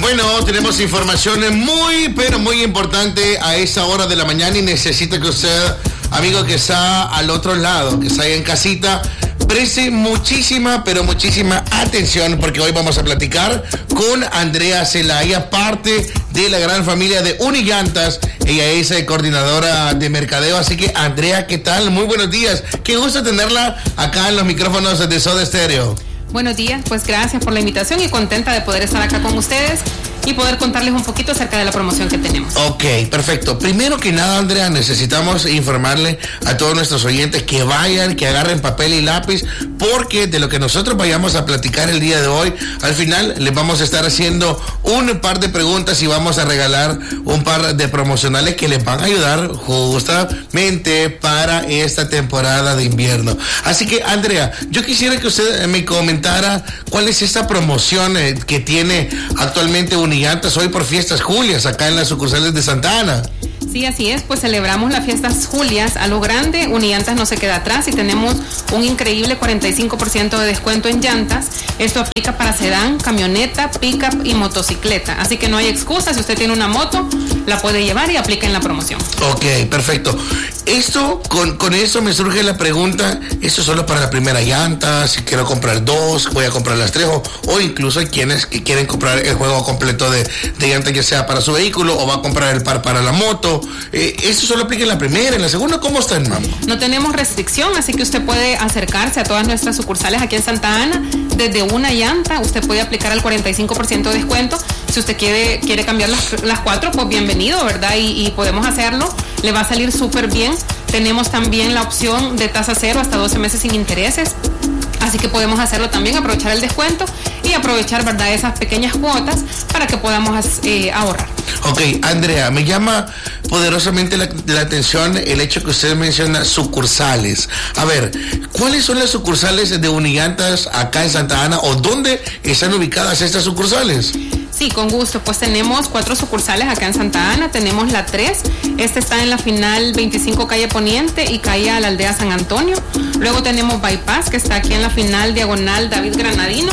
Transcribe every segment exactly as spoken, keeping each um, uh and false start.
Bueno, tenemos información muy, pero muy importante a esa hora de la mañana y necesito que usted, amigo que está al otro lado, que está ahí en casita, preste muchísima, pero muchísima atención porque hoy vamos a platicar con Andrea Zelaya, parte de la gran familia de Unillantas. Ella es eh, coordinadora de mercadeo, así que Andrea, ¿qué tal? Muy buenos días. Qué gusto tenerla acá en los micrófonos de Soda Stereo. Buenos días, pues gracias por la invitación y contenta de poder estar acá con ustedes y poder contarles un poquito acerca de la promoción que tenemos. Ok, perfecto. Primero que nada, Andrea, necesitamos informarle a todos nuestros oyentes que vayan, que agarren papel y lápiz, porque de lo que nosotros vayamos a platicar el día de hoy, al final les vamos a estar haciendo un par de preguntas y vamos a regalar un par de promocionales que les van a ayudar justamente para esta temporada de invierno. Así que, Andrea, yo quisiera que usted me comentara cuál es esta promoción que tiene actualmente Unillantas hoy por Fiestas Julias acá en las sucursales de Santa Ana. Sí, así es, pues celebramos las Fiestas Julias a lo grande. Unillantas no se queda atrás y tenemos un increíble cuarenta y cinco por ciento de descuento en llantas. Esto aplica para sedán, camioneta, pickup y motocicleta. Así que no hay excusa, si usted tiene una moto, la puede llevar y aplica en la promoción. Ok, perfecto. Esto, con, con eso me surge la pregunta, ¿esto solo para la primera llanta? Si quiero comprar dos, voy a comprar las tres, o, o incluso hay quienes que quieren comprar el juego completo de, de llantas, ya sea para su vehículo o va a comprar el par para la moto. Eh, ¿Esto solo aplica en la primera, en la segunda? ¿Cómo está, hermano? No tenemos restricción, así que usted puede acercarse a todas nuestras sucursales aquí en Santa Ana. Desde una llanta, usted puede aplicar el cuarenta y cinco por ciento de descuento. Si usted quiere, quiere cambiar las, las cuatro, pues bienvenido, ¿verdad? Y, y podemos hacerlo. Le va a salir súper bien. Tenemos también la opción de tasa cero hasta doce meses sin intereses. Así que podemos hacerlo también, aprovechar el descuento y aprovechar, ¿verdad?, esas pequeñas cuotas para que podamos eh, ahorrar. Ok, Andrea, me llama poderosamente la, la atención el hecho que usted menciona sucursales. A ver, ¿cuáles son las sucursales de Unillantas acá en Santa Ana o dónde están ubicadas estas sucursales? Sí, con gusto. Pues tenemos cuatro sucursales acá en Santa Ana. Tenemos la tres. Esta está en la final veinticinco calle Poniente y calle a la aldea San Antonio. Luego tenemos Bypass, que está aquí en la final diagonal David Granadino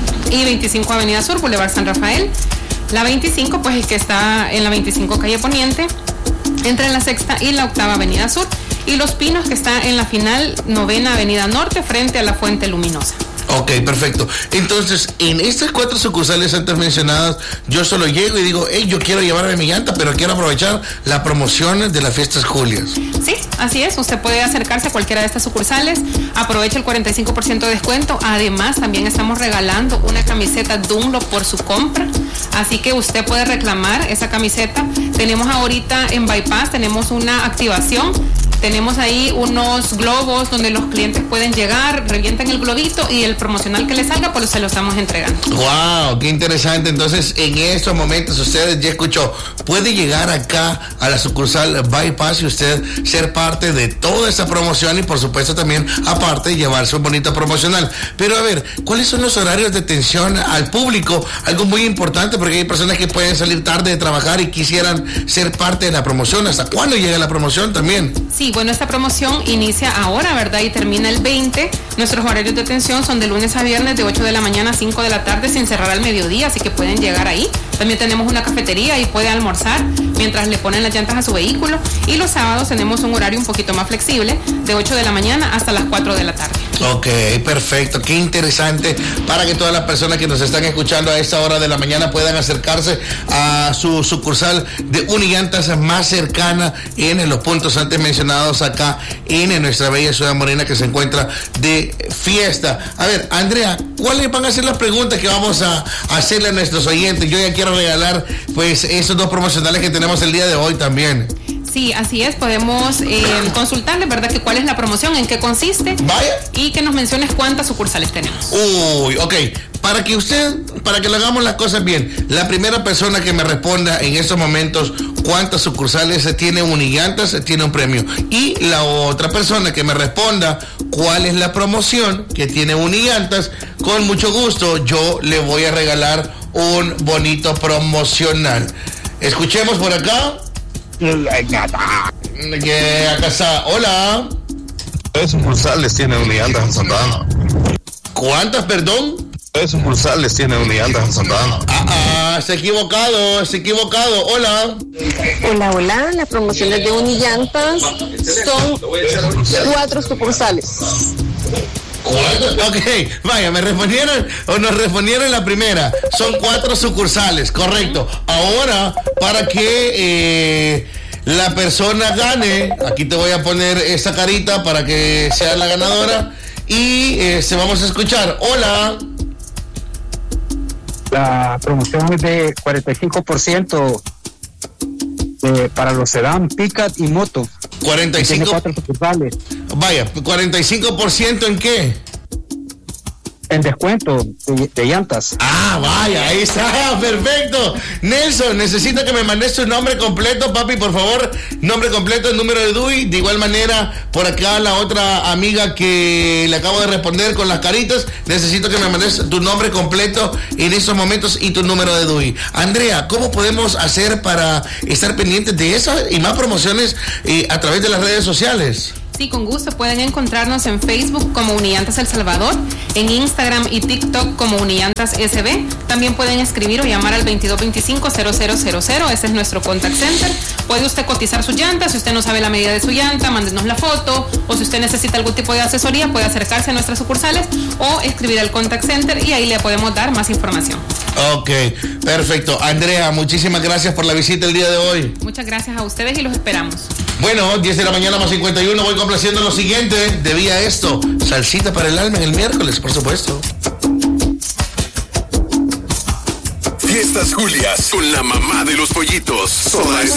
y veinticinco avenida Sur, Boulevard San Rafael. La veinticinco, pues el que está en la veinticinco calle Poniente, entre la sexta y la octava avenida Sur. Y Los Pinos, que está en la final novena avenida Norte, frente a la Fuente Luminosa. Ok, perfecto. Entonces, en estas cuatro sucursales antes mencionadas, yo solo llego y digo, hey, yo quiero llevarme mi llanta, pero quiero aprovechar la promoción de las Fiestas Julias. Sí, así es. Usted puede acercarse a cualquiera de estas sucursales, aprovecha el cuarenta y cinco por ciento de descuento. Además, también estamos regalando una camiseta Dunlop por su compra. Así que usted puede reclamar esa camiseta. Tenemos ahorita en Bypass, tenemos una activación. Tenemos ahí unos globos donde los clientes pueden llegar, revientan el globito y el promocional que les salga, pues se lo estamos entregando. ¡Wow! ¡Qué interesante! Entonces, en estos momentos, ustedes ya escuchó, puede llegar acá a la sucursal Bypass y usted ser parte de toda esta promoción y, por supuesto, también, aparte, llevarse un bonito promocional. Pero, a ver, ¿cuáles son los horarios de atención al público? Algo muy importante, porque hay personas que pueden salir tarde de trabajar y quisieran ser parte de la promoción. ¿Hasta cuándo llega la promoción también? Sí. Bueno, esta promoción inicia ahora, ¿verdad? Y termina el veinte. Nuestros horarios de atención son de lunes a viernes de ocho de la mañana a cinco de la tarde sin cerrar al mediodía, así que pueden llegar ahí. También tenemos una cafetería y puede almorzar mientras le ponen las llantas a su vehículo. Y los sábados tenemos un horario un poquito más flexible, de ocho de la mañana hasta las cuatro de la tarde. Ok, perfecto, qué interesante, para que todas las personas que nos están escuchando a esta hora de la mañana puedan acercarse a su sucursal de Unillantas más cercana en los puntos antes mencionados acá en nuestra bella ciudad morena que se encuentra de fiesta. A ver, Andrea, ¿cuáles van a ser las preguntas que vamos a hacerle a nuestros oyentes? Yo ya quiero regalar pues esos dos promocionales que tenemos el día de hoy también. Sí, así es, podemos eh, consultarle, ¿verdad?, que cuál es la promoción, en qué consiste. Vaya. Y que nos menciones cuántas sucursales tenemos. Uy, ok. Para que usted, para que le hagamos las cosas bien, la primera persona que me responda en estos momentos cuántas sucursales tiene Unillantas tiene un premio. Y la otra persona que me responda cuál es la promoción que tiene Unillantas, con mucho gusto yo le voy a regalar un bonito promocional. Escuchemos por acá. Que acá está. Hola. ¿Qué sucursales tiene Unillantas en Santa Ana? ¿Cuántas, perdón? Tres sucursales tiene Unillantas en Santa Ana. Ah, ah, se ha equivocado, se ha equivocado. Hola. Hola, hola. Las promociones de Unillantas son cuatro sucursales. Ok, vaya, me respondieron o nos respondieron la primera. Son cuatro sucursales, correcto. Ahora, para que eh, la persona gane, aquí te voy a poner esa carita para que sea la ganadora. Y eh, se vamos a escuchar. Hola. La promoción es de cuarenta y cinco por ciento de, para los sedán, pickup y moto. cuarenta y cinco. Tiene cuatro sucursales. Vaya, ¿cuarenta y cinco por ciento en qué? En descuento de, de llantas. Ah, vaya, ahí está, perfecto. Nelson, necesito que me mandes tu nombre completo, papi, por favor. Nombre completo, el número de D U I. De igual manera, por acá la otra amiga que le acabo de responder con las caritas, necesito que me mandes tu nombre completo en estos momentos y tu número de D U I. Andrea, ¿cómo podemos hacer para estar pendientes de eso y más promociones eh, a través de las redes sociales? Sí, con gusto. Pueden encontrarnos en Facebook como Unillantas El Salvador, en Instagram y TikTok como Unillantas S B. También pueden escribir o llamar al veintidós veinticinco cero cero cero cero. Ese es nuestro contact center. Puede usted cotizar su llanta. Si usted no sabe la medida de su llanta, mándenos la foto. O si usted necesita algún tipo de asesoría, puede acercarse a nuestras sucursales o escribir al contact center y ahí le podemos dar más información. Ok, perfecto. Andrea, muchísimas gracias por la visita el día de hoy. Muchas gracias a ustedes y los esperamos. Bueno, diez de la mañana más cincuenta y uno, voy complaciendo lo siguiente. Debía esto, salsita para el alma en el miércoles, por supuesto. Fiestas Julias con la mamá de los pollitos. Soda